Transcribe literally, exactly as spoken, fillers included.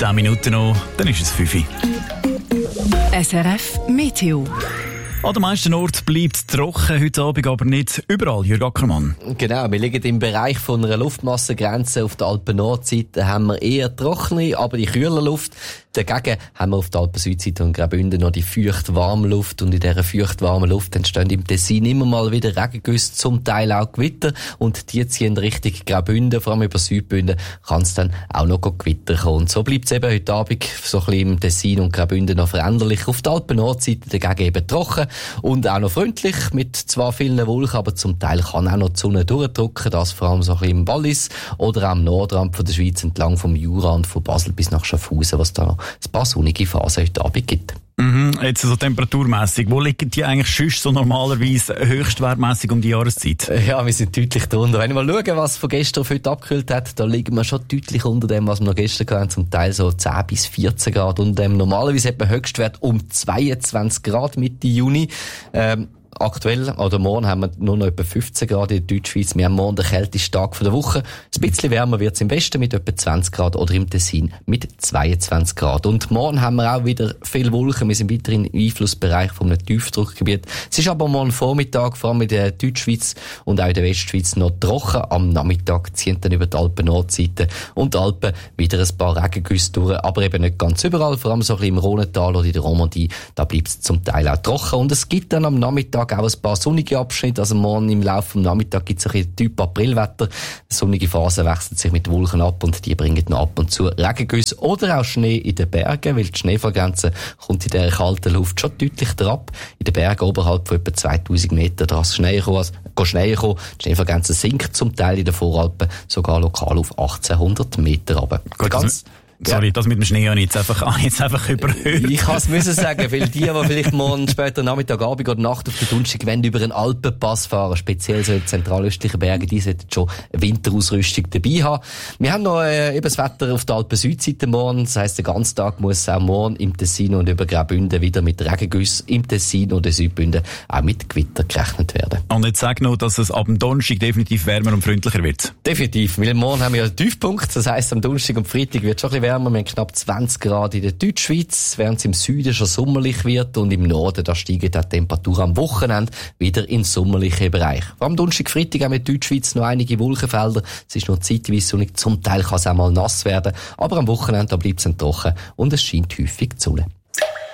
zehn Minuten noch, dann ist es fünf Uhr. S R F Meteo. An den meisten Orten bleibt es trocken, heute Abend aber nicht überall, Jürg Ackermann. Genau, wir liegen im Bereich von einer Luftmassengrenze. Auf der Alpen-Nordseite haben wir eher trockene, aber die kühle Luft. Dagegen haben wir auf der Alpen-Südseite und Graubünden noch die feucht-warme Luft. Und in dieser feucht-warmen Luft entstehen im Tessin immer mal wieder Regengüsse, zum Teil auch Gewitter. Und die ziehen Richtung Graubünden, vor allem über Südbünden, kann es dann auch noch Gewitter kommen. Und so bleibt es eben heute Abend so ein bisschen im Tessin und Graubünden noch veränderlich. Auf der Alpen-Nordseite dagegen eben trocken und auch noch freundlich, mit zwar vielen Wolken, aber zum Teil kann auch noch die Sonne durchdrücken. Das vor allem so ein bisschen im Wallis oder auch am Nordrand von der Schweiz entlang vom Jura und von Basel bis nach Schaffhausen, was da noch ein paar sonnige Phasen heute Abend gibt. Mhm, jetzt so temperaturmässig. Wo liegen die eigentlich sonst so normalerweise höchstwertmässig um die Jahreszeit? Ja, wir sind deutlich drunter. Wenn wir mal schauen, was von gestern auf heute abgekühlt hat, da liegen wir schon deutlich unter dem, was wir noch gestern hatten. Zum Teil so zehn bis vierzehn Grad unter dem. Normalerweise hat man Höchstwert um zweiundzwanzig Grad Mitte Juni. Ähm, Aktuell, oder morgen, haben wir nur noch etwa fünfzehn Grad in der Deutschschweiz. Wir haben morgen den kältesten Tag der Woche. Ein bisschen wärmer wird es im Westen mit etwa zwanzig Grad oder im Tessin mit zweiundzwanzig Grad. Und morgen haben wir auch wieder viel Wolken. Wir sind weiterhin im Einflussbereich von einem Tiefdruckgebiet. Es ist aber morgen Vormittag, vor allem in der Deutschschweiz und auch in der Westschweiz, noch trocken. Am Nachmittag ziehen dann über die Alpen-Nordseite und die Alpen wieder ein paar Regengüsse durch, aber eben nicht ganz überall. Vor allem so ein bisschen im Rhônetal oder in der Romandie, da bleibt es zum Teil auch trocken. Und es gibt dann am Nachmittag auch ein paar sonnige Abschnitte. Also morgen im Laufe des Nachmittags gibt es ein bisschen Typ Aprilwetter. Die sonnige Phase wechselt sich mit Wolken ab und die bringen noch ab und zu Regengüsse oder auch Schnee in den Bergen, weil die Schneefallgrenze kommt in dieser kalten Luft schon deutlich herab. In den Bergen oberhalb von etwa zweitausend Meter, da ist Schnee gekommen, also, Schnee gekommen. Die Schneefallgrenze sinkt zum Teil in den Voralpen sogar lokal auf achtzehnhundert Meter runter. Ganz Sorry, ja. Das mit dem Schnee habe ich jetzt einfach, jetzt einfach überhört. Ich kann es müssen sagen, weil die, die vielleicht morgen später Nachmittag, Abend oder Nacht auf der Donnerstag wenn über einen Alpenpass fahren, speziell so in zentralöstlichen Bergen, die sollten schon Winterausrüstung dabei haben. Wir haben noch äh, eben das Wetter auf der Alpen-Südseite morgen. Das heisst, den ganzen Tag muss auch morgen im Tessin und über Graubünden wieder mit Regengüssen, im Tessin und in Südbünden auch mit Gewitter gerechnet werden. Und jetzt sag noch, dass es ab dem Donnerstag definitiv wärmer und freundlicher wird. Definitiv, weil morgen haben wir ja einen Tiefpunkt. Das heisst, am Donnerstag und Freitag wird es schon ein bisschen wärmer. Wir haben knapp zwanzig Grad in der Deutschschweiz, während es im Süden schon sommerlich wird und im Norden, da steigen die Temperaturen am Wochenende wieder in den sommerlichen Bereich. Vor allem Donnerstag, Freitag haben wir in der Deutschschweiz noch einige Wolkenfelder. Es ist noch zeitweise sonnig, zum Teil kann es auch mal nass werden, aber am Wochenende bleibt es dann trocken und es scheint häufig die Sonne.